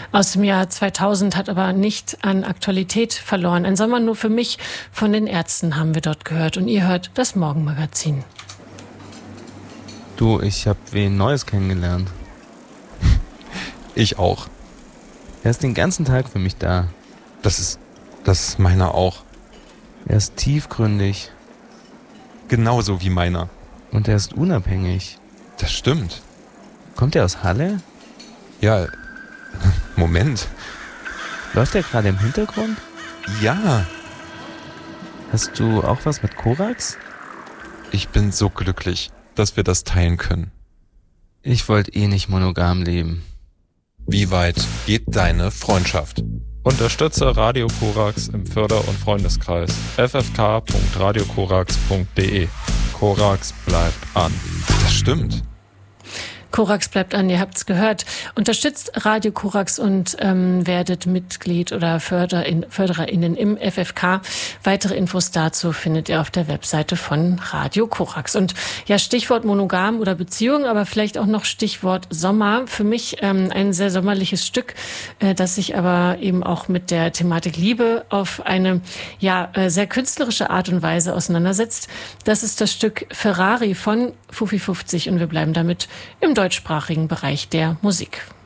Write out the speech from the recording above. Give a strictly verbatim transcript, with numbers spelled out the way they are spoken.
Aus dem Jahr zweitausend, hat aber nicht an Aktualität verloren. Ein Sommer nur für mich von den Ärzten haben wir dort gehört. Und ihr hört das Morgenmagazin. Du, ich hab wen Neues kennengelernt. Ich auch. Er ist den ganzen Tag für mich da. Das ist, das ist meiner auch. Er ist tiefgründig. Genauso wie meiner. Und er ist unabhängig. Das stimmt. Kommt er aus Halle? Ja, Moment. Läuft er gerade im Hintergrund? Ja. Hast du auch was mit Korax? Ich bin so glücklich, dass wir das teilen können. Ich wollte eh nicht monogam leben. Wie weit geht deine Freundschaft? Unterstütze Radio Korax im Förder- und Freundeskreis. f f k punkt radio korax punkt d e. Korax bleibt an. Das stimmt. Korax bleibt an, ihr habt's gehört. Unterstützt Radio Korax und ähm, werdet Mitglied oder Förderin, FördererInnen im F F K. Weitere Infos dazu findet ihr auf der Webseite von Radio Korax. Und ja, Stichwort monogam oder Beziehung, aber vielleicht auch noch Stichwort Sommer. Für mich ähm, ein sehr sommerliches Stück, äh, das sich aber eben auch mit der Thematik Liebe auf eine ja äh, sehr künstlerische Art und Weise auseinandersetzt. Das ist das Stück Ferrari von Fufi fünfzig und wir bleiben damit im deutschsprachigen Bereich der Musik.